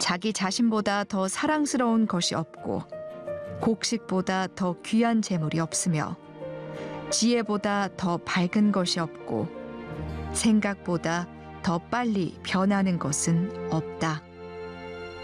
자기 자신보다 더 사랑스러운 것이 없고 곡식보다 더 귀한 재물이 없으며 지혜보다 더 밝은 것이 없고 생각보다 더 빨리 변하는 것은 없다.